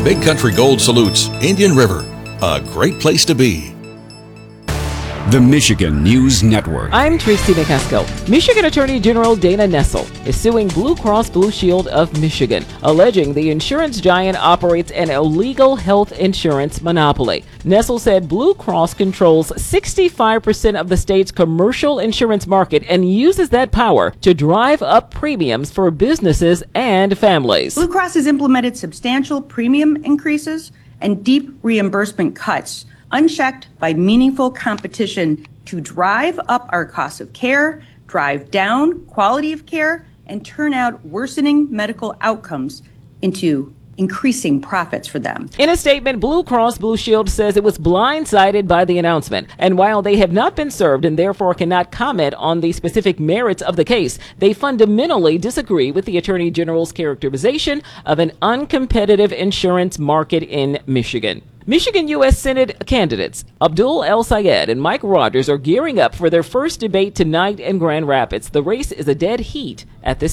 Big Country Gold salutes Indian River, a great place to be. The Michigan News Network. I'm Tracy McCaskill. Michigan Attorney General Dana Nessel is suing Blue Cross Blue Shield of Michigan, alleging the insurance giant operates an illegal health insurance monopoly. Nessel said Blue Cross controls 65% of the state's commercial insurance market and uses that power to drive up premiums for businesses and families. Blue Cross has implemented substantial premium increases and deep reimbursement cuts unchecked by meaningful competition to drive up our cost of care, drive down quality of care, and turn out worsening medical outcomes into increasing profits for them. In a statement, Blue Cross Blue Shield says it was blindsided by the announcement. And while they have not been served and therefore cannot comment on the specific merits of the case, they fundamentally disagree with the Attorney General's characterization of an uncompetitive insurance market in Michigan. Michigan U.S. Senate candidates Abdul El-Sayed and Mike Rogers are gearing up for their first debate tonight in Grand Rapids. The race is a dead heat at this